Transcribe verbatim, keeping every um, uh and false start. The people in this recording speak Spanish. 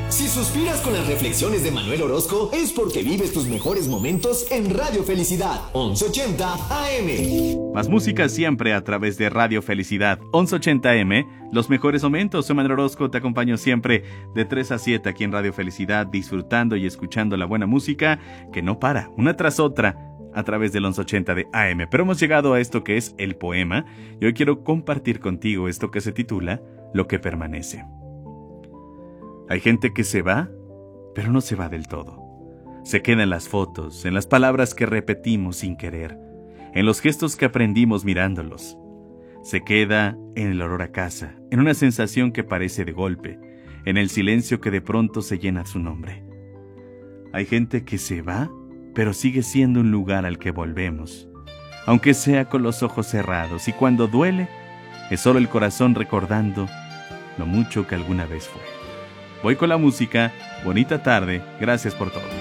Si suspiras con las reflexiones de Manuel Orozco, es porque vives tus mejores momentos en Radio Felicidad, once ochenta A M. Más música siempre a través de Radio Felicidad, once ochenta A M. Los mejores momentos, soy Manuel Orozco, te acompaño siempre de tres a siete aquí en Radio Felicidad, disfrutando y escuchando la buena música que no para, una tras otra, a través del once ochenta de A M. Pero hemos llegado a esto que es el poema, y hoy quiero compartir contigo esto que se titula Lo que permanece. Hay gente que se va, pero no se va del todo. Se queda en las fotos, en las palabras que repetimos sin querer, en los gestos que aprendimos mirándolos. Se queda en el olor a casa, en una sensación que parece de golpe, en el silencio que de pronto se llena su nombre. Hay gente que se va, pero sigue siendo un lugar al que volvemos, aunque sea con los ojos cerrados, y cuando duele, es solo el corazón recordando lo mucho que alguna vez fue. Voy con la música, bonita tarde, gracias por todo.